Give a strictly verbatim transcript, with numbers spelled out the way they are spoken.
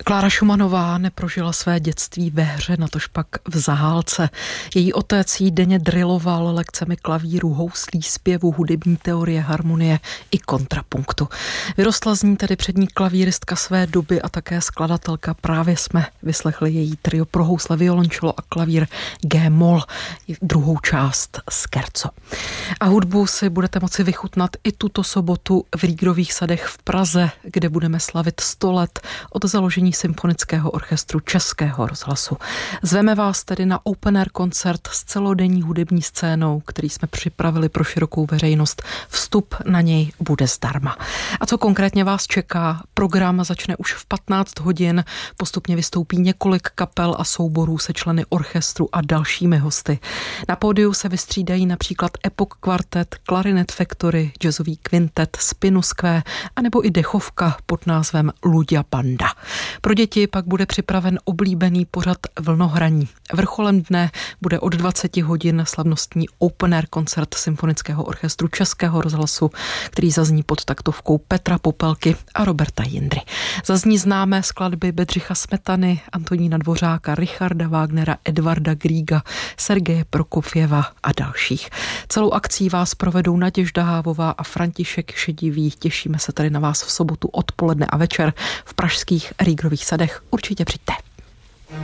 Klára Šumanová neprožila své dětství ve hře, natožpak v zahálce. Její otec jí denně drilloval lekcemi klavíru, houslí, zpěvu, hudební teorie, harmonie i kontrapunktu. Vyrostla z ní tedy přední klavíristka své doby a také skladatelka. Právě jsme vyslechli její trio pro housle, violončelo a klavír G-moll, druhou část Scherzo. A hudbu si budete moci vychutnat i tuto sobotu v Rígrových sadech v Praze, kde budeme slavit sto let od založení Symfonického orchestru Českého rozhlasu. Zveme vás tedy na open air koncert s celodenní hudební scénou, který jsme připravili pro širokou veřejnost. Vstup na něj bude zdarma. A co konkrétně vás čeká? Program začne už v patnáct hodin, postupně vystoupí několik kapel a souborů se členy orchestru a dalšími hosty. Na pódiu se vystřídají například Epoch Quartet, Clarinet Factory, jazzový kvintet, Spinus Q a nebo i dechovka pod názvem Luďa Banda. Pro děti pak bude připraven oblíbený pořad Vlnohraní. Vrcholem dne bude od dvacet hodin slavnostní open air koncert Symfonického orchestru Českého rozhlasu, který zazní pod taktovkou Petra Popelky a Roberta Jindry. Zazní známé skladby Bedřicha Smetany, Antonína Dvořáka, Richarda Wagnera, Edvarda Griega, Sergeje Prokofjeva a dalších. Celou akcí vás provedou Naděžda Hávová a František Šedivý. Těšíme se tady na vás v sobotu odpoledne a večer v pražských Rígrových sadech. Určitě přijďte.